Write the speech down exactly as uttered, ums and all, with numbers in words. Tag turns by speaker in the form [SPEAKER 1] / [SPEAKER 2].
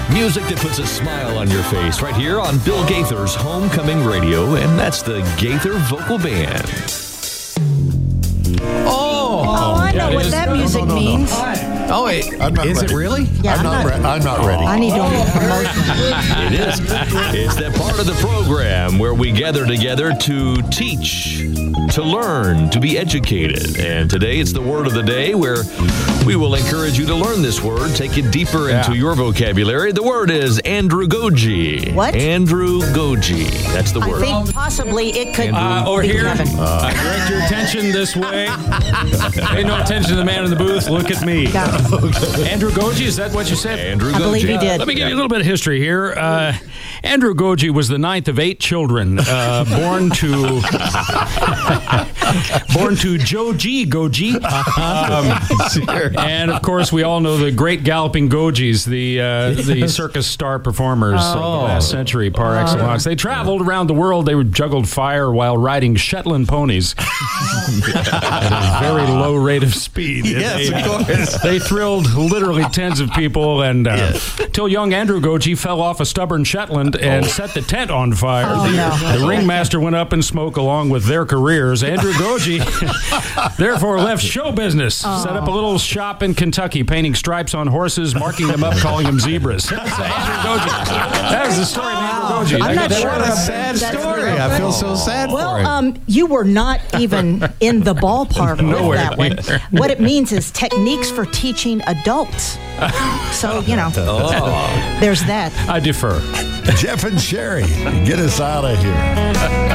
[SPEAKER 1] Music that puts a smile on your face right here on Bill Gaither's Homecoming Radio, and that's the Gaither Vocal Band.
[SPEAKER 2] Oh,
[SPEAKER 3] Oh, I know
[SPEAKER 2] yeah, it
[SPEAKER 3] what
[SPEAKER 2] is.
[SPEAKER 3] that
[SPEAKER 2] No, no,
[SPEAKER 3] music
[SPEAKER 2] no, no, no.
[SPEAKER 3] means.
[SPEAKER 2] Oh, wait.
[SPEAKER 4] I'm not
[SPEAKER 2] Is
[SPEAKER 4] ready.
[SPEAKER 2] it really?
[SPEAKER 3] Yeah,
[SPEAKER 4] I'm, not re- I'm not ready.
[SPEAKER 3] I need to do promotion.
[SPEAKER 1] It is. It's that part of the program where we gather together to teach, to learn, to be educated. And today it's the word of the day where we will encourage you to learn this word, take it deeper into
[SPEAKER 2] Yeah.
[SPEAKER 1] your vocabulary. The word is andragogy.
[SPEAKER 3] What?
[SPEAKER 1] Andragogy. That's the
[SPEAKER 3] I
[SPEAKER 1] word.
[SPEAKER 3] think possibly it could
[SPEAKER 2] Uh, over
[SPEAKER 3] be
[SPEAKER 2] here.
[SPEAKER 3] Kevin.
[SPEAKER 2] Uh, direct your attention this way. Pay no attention to the man in the booth. Look at me.
[SPEAKER 3] Yeah.
[SPEAKER 2] Andrew Goji, is that what you said?
[SPEAKER 1] Andrew
[SPEAKER 3] I believe he did.
[SPEAKER 2] Let me give you a little bit of history here. Uh, Andrew Goji was the ninth of eight children uh, born to born to Joji Goji. Um, and of course, we all know the great galloping Gojis, the uh, the circus star performers of the last century par excellence. They traveled around the world. They juggled fire while riding Shetland ponies at a very low rate of speed.
[SPEAKER 4] Yes,
[SPEAKER 2] they,
[SPEAKER 4] of course.
[SPEAKER 2] They thrilled literally tens of people, and uh, till young Andrew Goji fell off a stubborn Shetland and set the tent on fire.
[SPEAKER 3] Oh, no.
[SPEAKER 2] The ringmaster went up in smoke along with their careers. Andrew Goji therefore left show business, set up a little shop in Kentucky, painting stripes on horses, marking them up, calling them zebras. That's Andrew Goji. That was the story of Andrew Goji.
[SPEAKER 3] I'm
[SPEAKER 2] I
[SPEAKER 3] not
[SPEAKER 2] got that
[SPEAKER 3] sure
[SPEAKER 2] right.
[SPEAKER 4] What a
[SPEAKER 3] about
[SPEAKER 4] sad
[SPEAKER 3] that.
[SPEAKER 4] story. I feel so sad for
[SPEAKER 3] Well,
[SPEAKER 4] him.
[SPEAKER 3] um, you were not even in the ballpark with
[SPEAKER 2] Nowhere
[SPEAKER 3] that one.
[SPEAKER 2] near.
[SPEAKER 3] What it means is techniques for teaching adults. So, you know, there's that.
[SPEAKER 2] I defer.
[SPEAKER 4] Jeff and Sherry, get us out of here.